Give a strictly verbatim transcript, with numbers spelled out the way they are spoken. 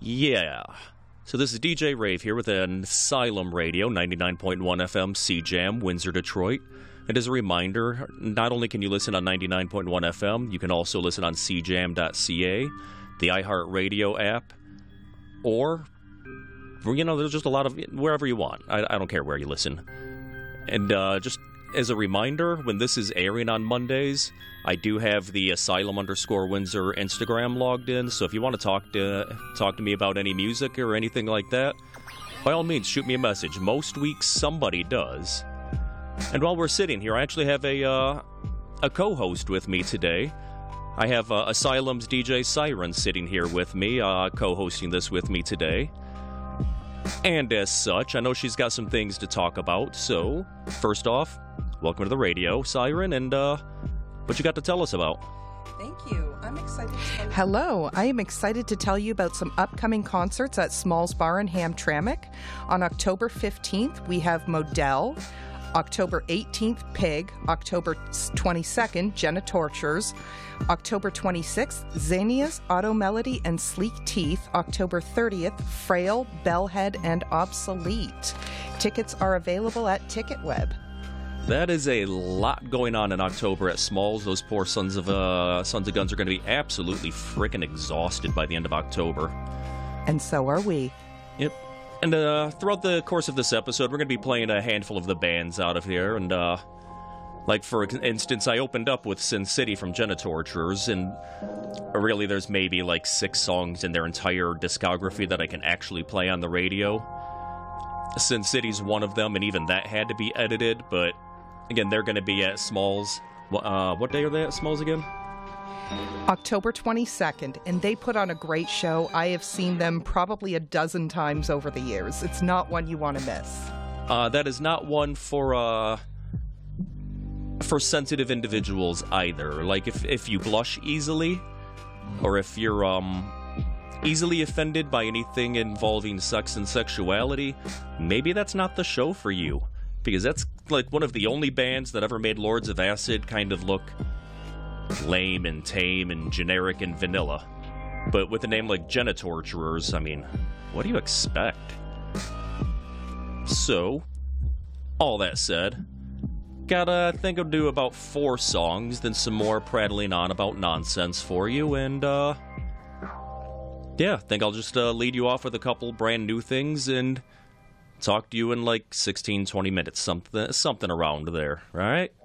Yeah. So this is D J Rave here with an Asylum Radio, ninety-nine point one F M, C Jam, Windsor, Detroit. And as a reminder, not only can you listen on ninety-nine point one F M, you can also listen on c jam dot c a, the iHeartRadio app, or, you know, there's just a lot of, wherever you want. I, I don't care where you listen. And uh, just as a reminder, when this is airing on Mondays, I do have the Asylum underscore Windsor Instagram logged in, so if you want to talk to talk to me about any music or anything like that, by all means, shoot me a message. Most weeks, somebody does. And while we're sitting here, I actually have a uh, a co-host with me today. I have uh, Asylum's D J Siren sitting here with me, uh, co-hosting this with me today. And as such, I know she's got some things to talk about, so first off, welcome to the radio, Siren, and uh, what you got to tell us about? Thank you. I'm excited to tell you. Hello. I am excited to tell you about some upcoming concerts at Smalls Bar in Hamtramck. On October fifteenth, we have Modell. October eighteenth, Pig. October twenty-second, Jenna Tortures. October twenty-sixth, Xanias, Auto Melody, and Sleek Teeth. October thirtieth, Frail, Bellhead, and Obsolete. Tickets are available at TicketWeb. That is a lot going on in October at Smalls. Those poor sons of uh, sons of guns are going to be absolutely frickin' exhausted by the end of October. And so are we. Yep. And uh, throughout the course of this episode, we're going to be playing a handful of the bands out of here. And, uh, like, for instance, I opened up with Sin City from Jenna Torturers, and really there's maybe, like, six songs in their entire discography that I can actually play on the radio. Sin City's one of them, and even that had to be edited, but, again, they're going to be at Smalls. Uh, what day are they at Smalls again? October twenty-second, and they put on a great show. I have seen them probably a dozen times over the years. It's not one you want to miss. Uh, that is not one for uh, for sensitive individuals either. Like if if you blush easily, or if you're um easily offended by anything involving sex and sexuality, maybe that's not the show for you, because that's like one of the only bands that ever made Lords of Acid kind of look lame and tame and generic and vanilla. But with a name like Jenna Torturers, I mean, what do you expect? So, all that said, gotta think I'll do about four songs, then some more prattling on about nonsense for you, and, uh, yeah, think I'll just uh, lead you off with a couple brand new things and talk to you in like sixteen, twenty minutes, something, something around there, alright?